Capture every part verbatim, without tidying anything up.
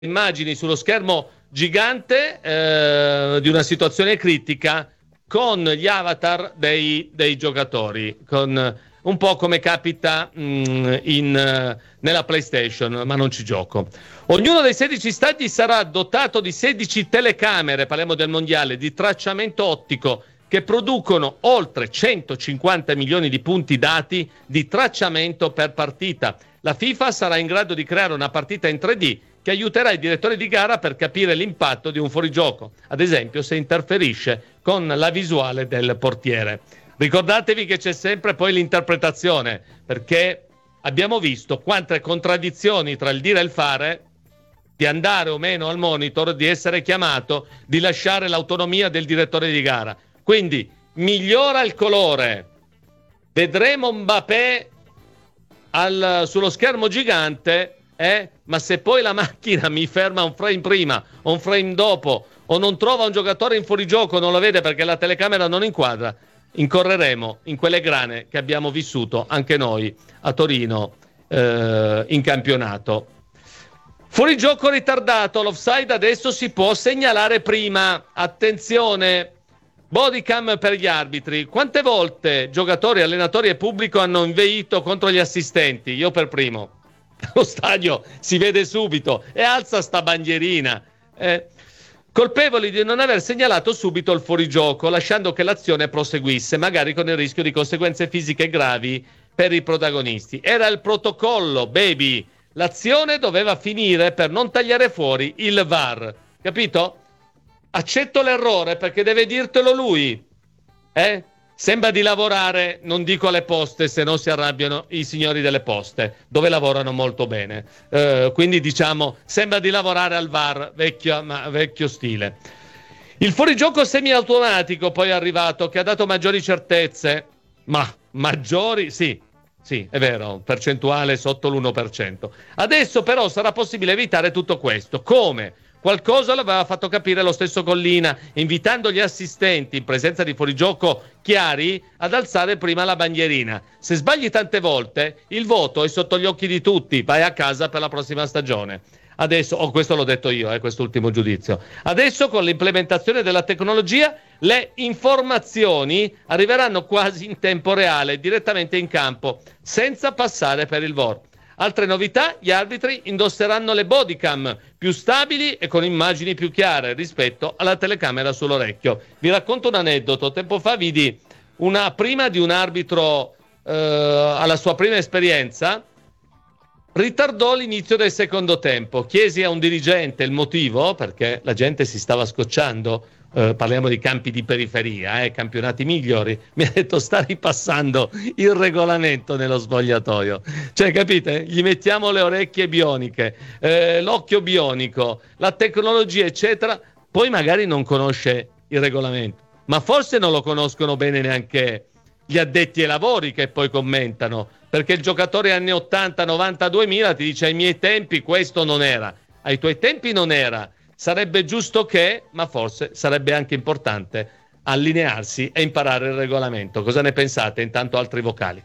immagini sullo schermo gigante eh, di una situazione critica con gli avatar dei, dei giocatori, con un po' come capita mh, in, uh, nella PlayStation, ma non ci gioco. Ognuno dei sedici stadi sarà dotato di sedici telecamere, parliamo del mondiale, di tracciamento ottico, che producono oltre centocinquanta milioni di punti dati di tracciamento per partita. La FIFA sarà in grado di creare una partita in tre D che aiuterà i direttori di gara per capire l'impatto di un fuorigioco, ad esempio se interferisce con la visuale del portiere. Ricordatevi che c'è sempre poi l'interpretazione, perché abbiamo visto quante contraddizioni tra il dire e il fare, di andare o meno al monitor, di essere chiamato, di lasciare l'autonomia del direttore di gara. Quindi migliora il colore, vedremo Mbappé al, sullo schermo gigante, eh? Ma se poi la macchina mi ferma un frame prima o un frame dopo, o non trova un giocatore in fuorigioco, non lo vede perché la telecamera non inquadra, incorreremo in quelle grane che abbiamo vissuto anche noi a Torino eh, in campionato. Fuorigioco ritardato, l'offside adesso si può segnalare prima. Attenzione, bodycam per gli arbitri. Quante volte giocatori, allenatori e pubblico hanno inveito contro gli assistenti? Io per primo. Lo stadio si vede subito e alza sta bandierina. Eh, colpevoli di non aver segnalato subito il fuorigioco, lasciando che l'azione proseguisse, magari con il rischio di conseguenze fisiche gravi per i protagonisti. Era il protocollo, baby. L'azione doveva finire per non tagliare fuori il V A R. Capito? Accetto l'errore perché deve dirtelo lui. Eh? Sembra di lavorare, non dico alle poste, se no si arrabbiano i signori delle poste, dove lavorano molto bene. Eh, quindi diciamo, sembra di lavorare al V A R, vecchio, ma, vecchio stile. Il fuorigioco semiautomatico poi è arrivato, che ha dato maggiori certezze, ma maggiori, sì, sì, è vero, percentuale sotto l'uno per cento. Adesso però sarà possibile evitare tutto questo. Come? Qualcosa l'aveva fatto capire lo stesso Collina, invitando gli assistenti in presenza di fuorigioco chiari ad alzare prima la bandierina. Se sbagli tante volte, il voto è sotto gli occhi di tutti, vai a casa per la prossima stagione. Adesso, oh, questo l'ho detto io, eh, quest'ultimo giudizio. Adesso con l'implementazione della tecnologia le informazioni arriveranno quasi in tempo reale, direttamente in campo, senza passare per il V O R. Altre novità, gli arbitri indosseranno le bodycam più stabili e con immagini più chiare rispetto alla telecamera sull'orecchio. Vi racconto un aneddoto. Tempo fa vidi una prima di un arbitro eh, alla sua prima esperienza, ritardò l'inizio del secondo tempo. Chiesi a un dirigente il motivo, perché la gente si stava scocciando. Uh, parliamo di campi di periferia, eh, campionati migliori. Mi ha detto: sta ripassando il regolamento nello spogliatoio. Cioè, capite? Gli mettiamo le orecchie bioniche, eh, l'occhio bionico, la tecnologia, eccetera. Poi magari non conosce il regolamento, ma forse non lo conoscono bene neanche gli addetti ai lavori che poi commentano, perché il giocatore anni ottanta, novanta, duemila ti dice: ai miei tempi questo non era, ai tuoi tempi non era. Sarebbe giusto che, ma forse sarebbe anche importante allinearsi e imparare il regolamento. Cosa ne pensate? Intanto altri vocali.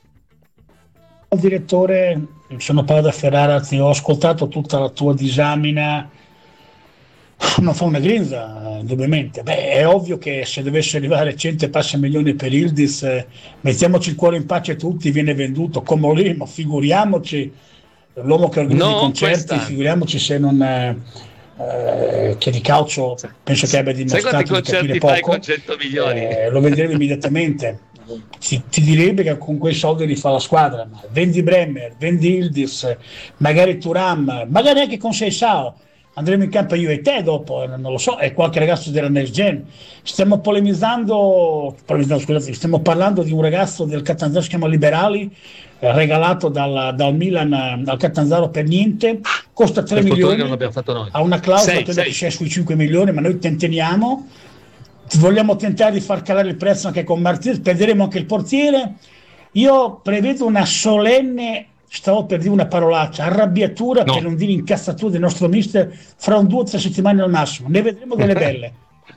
Direttore, sono Paolo da Ferrara, ti ho ascoltato tutta la tua disamina, non fa una grinza, indubbiamente. Beh, è ovvio che se dovesse arrivare cento e passa milioni per Yildiz, eh, mettiamoci il cuore in pace tutti, viene venduto come lì, ma figuriamoci l'uomo che organizza no, i concerti, questa... figuriamoci se non... Eh, Eh, che di calcio penso che abbia dimostrato di capire poco. Con cento milioni? Eh, lo vedremo immediatamente. Ti, ti direbbe che con quei soldi rifà la squadra, ma vendi Bremer, vendi Yildiz, magari Thuram, magari anche con Seisao, andremo in campo io e te dopo, non lo so, e qualche ragazzo della Next Gen. Stiamo polemizzando, polemizzando scusate, stiamo parlando di un ragazzo del Catanzaro, si chiama Liberali, eh, regalato dal, dal Milan al Catanzaro per niente, costa tre milioni, ha una clausola che sia sui cinque milioni, ma noi tenteniamo, vogliamo tentare di far calare il prezzo anche con Martinez, perderemo anche il portiere. Io prevedo una solenne, stavo per dire una parolaccia, arrabbiatura, no, per non dire incazzatura del nostro mister fra un due o tre settimane al massimo, ne vedremo delle belle.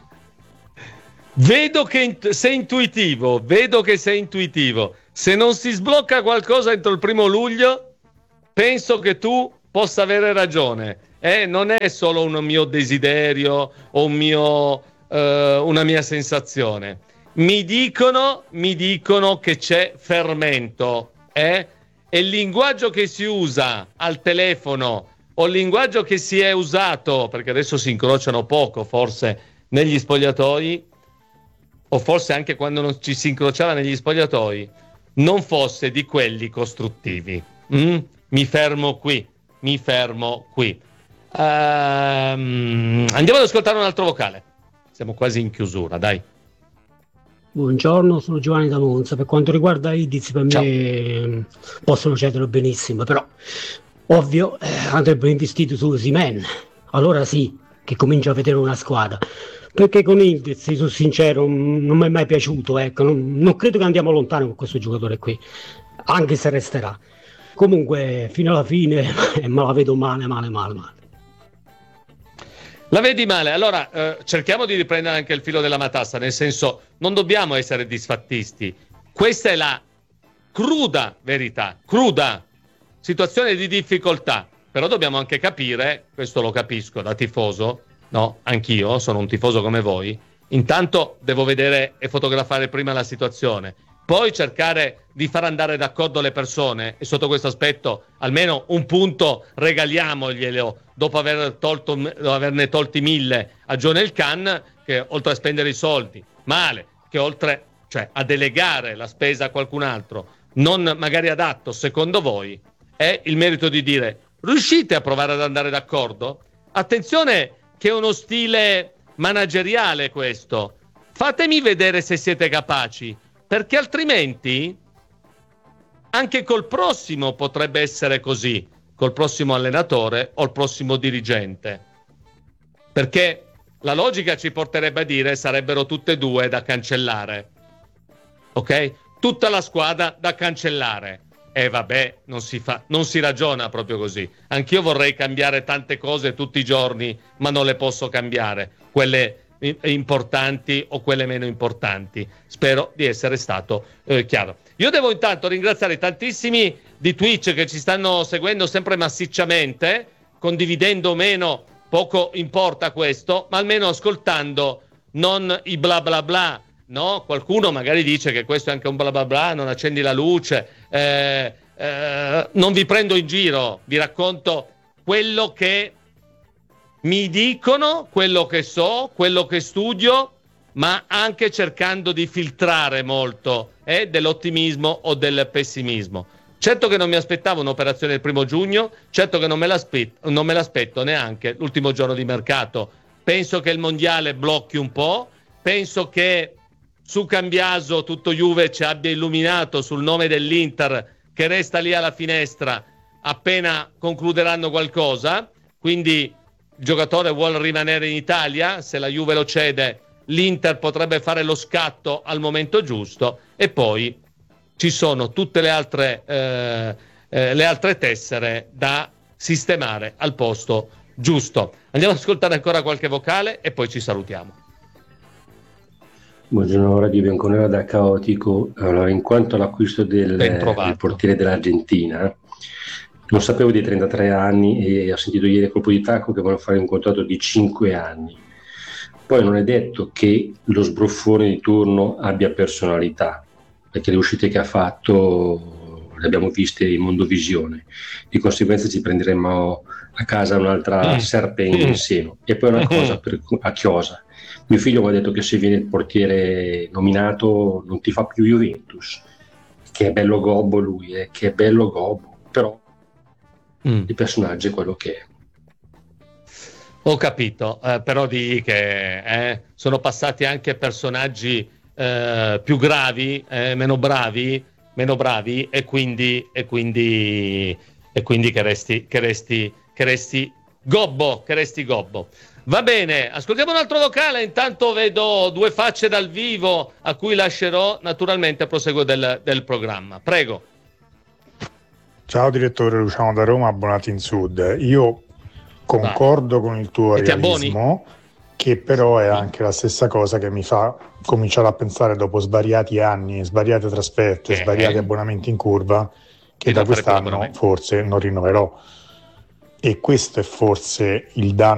Vedo che sei intuitivo, vedo che sei intuitivo. Se non si sblocca qualcosa entro il primo luglio, penso che tu possa avere ragione. eh, non è solo un mio desiderio o un mio, eh, una mia sensazione. Mi dicono, mi dicono che c'è fermento, eh? E il linguaggio che si usa al telefono o il linguaggio che si è usato, perché adesso si incrociano poco forse negli spogliatoi, o forse anche quando non ci si incrociava negli spogliatoi, non fosse di quelli costruttivi. Mm? Mi fermo qui, mi fermo qui. Um, andiamo ad ascoltare un altro vocale. Siamo quasi in chiusura, dai. Buongiorno, sono Giovanni da Monza. Per quanto riguarda i indizi, per Ciao. me possono cederlo benissimo, però ovvio eh, andrebbero investiti su Osimhen. Allora sì, che comincia a vedere una squadra. Perché con Ildiz, sono sincero, non mi è mai piaciuto, ecco. non, non credo che andiamo lontano con questo giocatore qui, anche se resterà. Comunque, fino alla fine, me la vedo male, male, male, male. La vedi male? Allora eh, cerchiamo di riprendere anche il filo della matassa, nel senso, non dobbiamo essere disfattisti. Questa è la cruda verità, cruda situazione di difficoltà, però dobbiamo anche capire, questo lo capisco da tifoso, no, anch'io sono un tifoso come voi, intanto devo vedere e fotografare prima la situazione, poi cercare di far andare d'accordo le persone, e sotto questo aspetto almeno un punto regaliamoglielo dopo aver tolto, dopo averne tolti mille a Jonel Khan, che oltre a spendere i soldi male, che oltre, cioè, a delegare la spesa a qualcun altro non magari adatto secondo voi, è il merito di dire: riuscite a provare ad andare d'accordo? Attenzione che è uno stile manageriale questo, fatemi vedere se siete capaci, perché altrimenti anche col prossimo potrebbe essere così, col prossimo allenatore o il prossimo dirigente, perché la logica ci porterebbe a dire sarebbero tutte e due da cancellare, ok? Tutta la squadra da cancellare. E eh vabbè, non si fa, non si ragiona proprio così. Anch'io vorrei cambiare tante cose tutti i giorni, ma non le posso cambiare, quelle importanti o quelle meno importanti. Spero di essere stato eh, chiaro. Io devo intanto ringraziare tantissimi di Twitch che ci stanno seguendo sempre massicciamente, condividendo o meno, poco importa questo, ma almeno ascoltando non i bla bla bla. No, qualcuno magari dice che questo è anche un bla bla bla, non accendi la luce, eh, eh, non vi prendo in giro, vi racconto quello che mi dicono, quello che so, quello che studio, ma anche cercando di filtrare molto eh, dell'ottimismo o del pessimismo. Certo che non mi aspettavo un'operazione il primo giugno, certo che non me l'aspetto, non me l'aspetto neanche l'ultimo giorno di mercato. Penso che il mondiale blocchi un po', penso che su Cambiaso tutto Juve ci abbia illuminato sul nome dell'Inter che resta lì alla finestra appena concluderanno qualcosa, quindi il giocatore vuole rimanere in Italia, se la Juve lo cede l'Inter potrebbe fare lo scatto al momento giusto, e poi ci sono tutte le altre, eh, eh, le altre tessere da sistemare al posto giusto. Andiamo ad ascoltare ancora qualche vocale e poi ci salutiamo. Buongiorno Radio Bianconera da Caotico. Allora, in quanto all'acquisto del, del portiere dell'Argentina, non sapevo di trentatré anni e ho sentito ieri a colpo di tacco che vogliono fare un contratto di cinque anni. Poi non è detto che lo sbruffone di turno abbia personalità, perché le uscite che ha fatto le abbiamo viste in Mondovisione, di conseguenza ci prenderemo a casa un'altra mm. serpe in seno. E poi una cosa per, a chiosa: mio figlio mi ha detto che se viene il portiere nominato non ti fa più Juventus, che è bello gobbo lui, eh, che è bello gobbo, però mm. il personaggio è quello che è. Ho capito, eh, però di che eh, sono passati anche personaggi eh, più gravi, eh, meno bravi, meno bravi, e quindi e quindi e quindi che resti che resti che resti gobbo, che resti gobbo. Va bene, ascoltiamo un altro vocale, intanto vedo due facce dal vivo a cui lascerò naturalmente il proseguo del, del programma. Prego. Ciao direttore, Luciano da Roma, abbonati in Sud. Io concordo con il tuo realismo, che però è anche la stessa cosa che mi fa cominciare a pensare, dopo svariati anni, svariate trasferte, eh, svariati eh. abbonamenti in curva, che da quest'anno forse non rinnoverò. e questo è forse il danno